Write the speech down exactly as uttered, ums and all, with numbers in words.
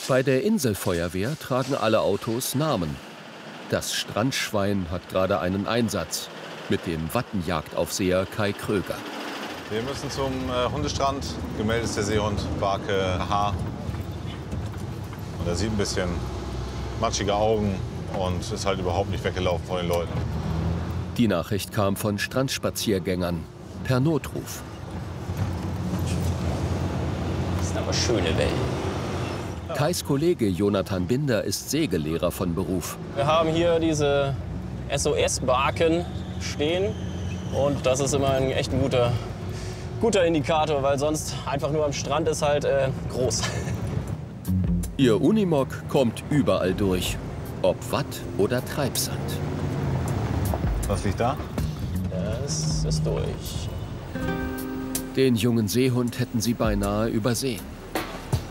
Bei der Inselfeuerwehr tragen alle Autos Namen. Das Strandschwein hat gerade einen Einsatz mit dem Wattenjagdaufseher Kai Kröger. Wir müssen zum äh, Hundestrand. Gemeldet ist der Seehund Barke H. Und er sieht ein bisschen matschige Augen und ist halt überhaupt nicht weggelaufen von den Leuten. Die Nachricht kam von Strandspaziergängern per Notruf. Das sind aber schöne Wellen. Kais Kollege Jonathan Binder ist Segelehrer von Beruf. Wir haben hier diese S O S-Barken stehen und das ist immer ein echt ein guter, guter Indikator, weil sonst einfach nur am Strand ist halt äh, groß. Ihr Unimog kommt überall durch, ob Watt oder Treibsand. Was liegt da? Das ist durch. Den jungen Seehund hätten sie beinahe übersehen.